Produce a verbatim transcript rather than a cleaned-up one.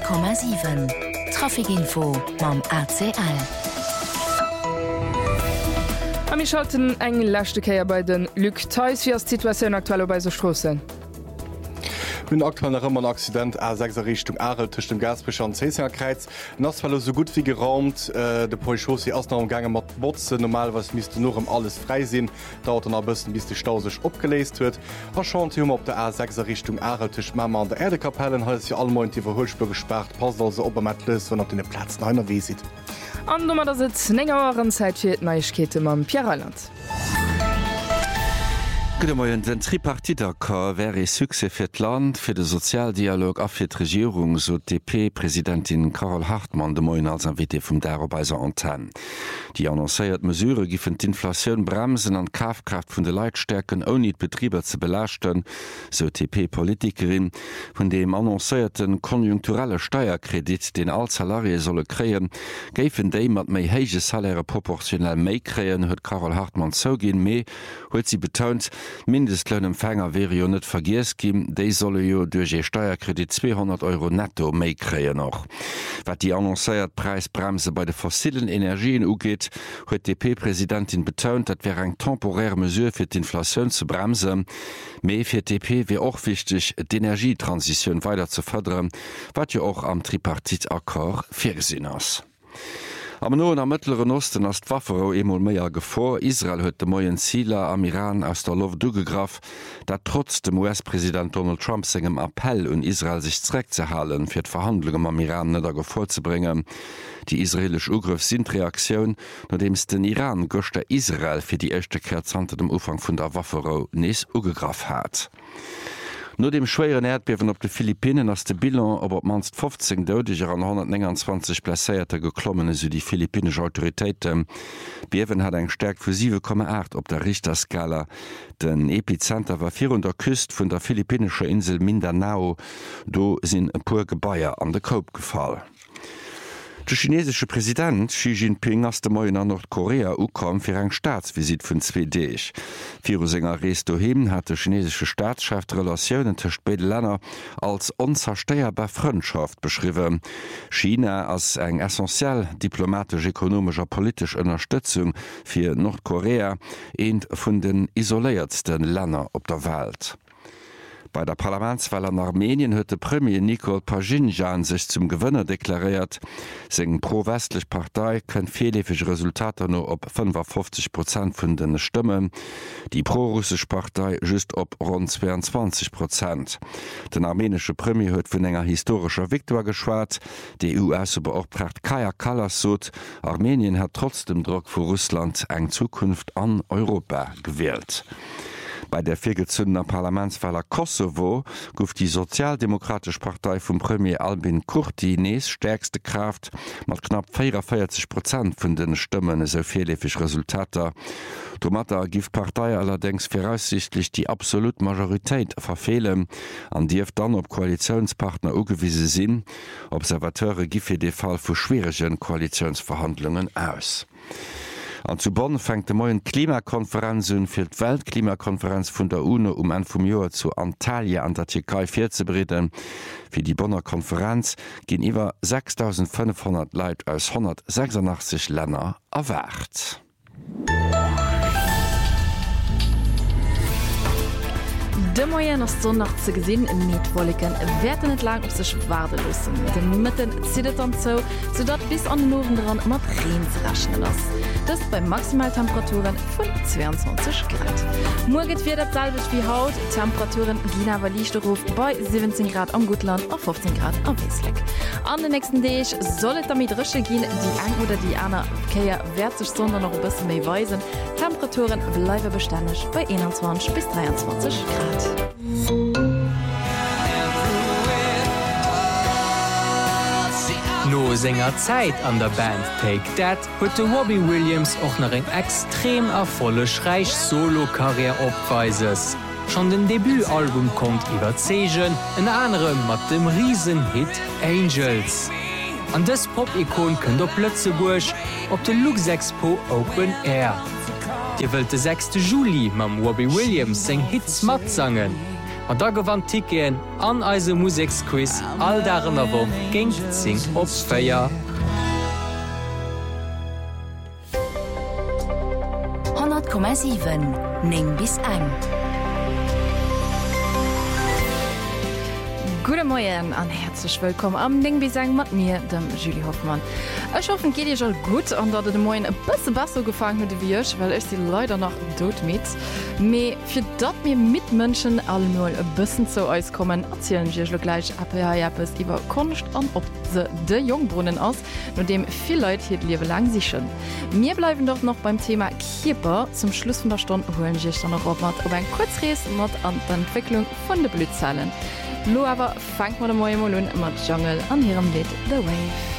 Komma sieben. Trafikinfo mam A C L. Am ich schalten eng Lächtekeier bei den Lück Theis wie as Situationun aktuell bei so Strossen. Hun aktuell ëmmer Accident A sechs Richtung Arel tech dem Gasbech an Cesiakreiz. Nass fall so gut wie geraumt, äh, de Polchaussee ass am gange mat Botze normal was mis du noch um alles freisinn, dauert an a bëssen bis de Stau sech opgeleest huet. Warchantium op der A sechs Richtung Arel tech Mammer an der Erdekapellen hat se allmoint iwwer Holschbe gesperrt, pass also op matles, wann op den Platz einer wie sieht. An Nummer der sitzt enngeren Zeit fir d Neichkete am Pierreland. Gëdemoien den Tripartiter wäre Suse fir d Land, fir de Sozialdialog a fir d Regierung so D P-Präsidentin Carol Hartmann de Moien als an W T vum Darobeiser Anten. Die annoncéiert Mesure gifen d'Inflaioun bremsen an Kafkraft vun de Leitstärken oni d Betrieber ze belächten, so T P-Politikerin, vun dem annoncéierten konjunkturelle Steuerkredit den all Salarie solle kreien, géiffen déi mat méi héige Saläre proportionell méi kreien, huet Carol Hartmann zo gin méi, huet sie betont, Mindestlöhnempfänger wäre jo net vergiers gin, déi solle jo duerch e Steuerkredit zweihundert Euro netto méi kreien noch. Wat die annoncéiert Preisbremse bei de fossilen Energien ugeet, huet D P-Präsidentin betont, dat wär eng temporär Mesure fir d'Inflaioun ze bremse, méi fir D P wär och wichtig, d'Energietransition weiter zu förderen, wat jo auch am Tripartit-Akkor virgesinn ass. Am no am Mëttleren Osten ass d'Waffero emol méier Gefor. Israel huet de moien Zieler am Iran aus der Luft dugegraf, dat trotz dem U S-Präsident Donald Trump segem Appell un Israel sich zreck ze halen, fir d'Verhandlungen am Iran net Gefor ze bringen. Die israelisch Ugriff sind Reaktionun, nodems den Iran gocht der Israel fir die echte Kerzante dem Ufang vun der Waffero nees ugegraf hat. No dem schwéieren Erdbewen op de Philippinen ass de Bilan op op manst fünfzehn deudiger an hundertneunundzwanzig plaéierte geklommene so die philippinesche Autoritéiten. Biewen hat eng stärk vu sieben Komma acht op der Richterskala. Den Epizenter war vir der Küst vun der philippinescher Insel Mindanao, do sinn e puer Gebaier an de Koop gefall. Der chinesische Präsident Xi Jinping ass dem Moien an Nordkorea ukom fir eng Staatsvisit vun zwei Deeg. Viru senger Rees doheem hat de chinesische Staatsschaft Relationioen tëcht beide Länner als onzersteierbar Freundschaft beschriwen. China ass eng essentiell diplomatisch, ekonomischer, politisch Unterstützung fir Nordkorea eenent vun den isoléiertsten Länner op der Welt. Bei der Parlamentswahl an Armenien huet de Premier Nikol Pashinyan sich zum Gewënner deklariert. Segen pro-westlich Partei kënnt vielefig Resultater no op fünfundfünfzig Prozent vun den Stimmen, die pro-russsisch Partei just op rund zweiundzwanzig Prozent. Den armenische Premier huet vun enger historischer Viktor geschwaart, die U S beobacht Kaja Kallas sot, Armenien hat trotz dem Druck vu Russland eng Zukunft an Europa gewählt. Bei der virgezündener Parlamentswahler Kosovo gouf die Sozialdemokratische Partei vum Premier Albin Kurti nees stärkste Kraft mat knapp vierundvierzig Prozent vun den Stimmen so vielefig Resultater. Tomata gift Partei allerdings voraussichtlich die absolut Majoritéit verfehlen, an Dief dann op Koalitionspartner ugewiese sinn. Observateure gife de Fall vu schwierigen Koalitionsverhandlungen aus. An zu Bonn fängt de moien Klimakonferenzen fir d' Weltklimakonferenz vun der UNO um en vum Joer zu Antalya an der Türkei firzebreden. Fir die Bonner Konferenz ginn iwwer sechstausendfünfhundert Leiit aus hundertsechsundachtzig Länner erwart. De Moien ass Sonnach ze gesinn en Mietwolken werden net lang op sech warde lussen. Den Mitten zidet an zo, sodat bis an den Nowen dran mat Reen ze raschen lass. Das bei Maximaltemperaturen vun zweiundzwanzig Grad. Morget fir dat salbech wie Haut, Temperaturen ginn awer Lichterruf bei siebzehn Grad am Gutland auf fünfzehn Grad am Wesleck. An den nächsten Deeg sollet damit Rësche ginn, die eng oder die aner Keier werd sech sonder noch bësse méi weisen. Temperaturen bleiwe beständig bei einundzwanzig bis dreiundzwanzig Grad. No senger Zeit an der Band Take That huet de Robbie Williams och nach eng extrem erfollech reich Solokarriere opweises. Schon den Debütalbum kommt iwwerzegen, en anderem mat dem Riesenhit Angels. An des Pop-Ikon kënnt op Plötzeburg op de Lux Expo Open Air. Di wëlt de sechste Juli mam Robbie Williams seng Hits mat sangen. an da gewann Tikeen an eise Musiksquiz all darin awo géint zing opsfeier. hundert Komma sieben Ning bis eng. Gute Morgen an herzlich willkommen am Ding wie sagen mit mir dem Julie Hoffmann. Ich hoffe geht ihr schon gut und dass ihr den Morgen ein bisschen besser gefangen habt wie ich, weil ich sie leider noch tot mit. Aber für das wir Mitmenschen allemal ein bisschen zu uns kommen, erzählen wir euch gleich etwas über Kunst und ob sie der Jungbrunnen ist, mit dem viele Leute hier leben lang sichern. Wir bleiben doch noch beim Thema Körper. Zum Schluss von der Stunde holen wir euch dann noch auf ein Kurzreis mit an der Entwicklung von den Blutzellen. Lo aber fangt man de Moie Molun mat Dschungel an hirem Lied The Wave.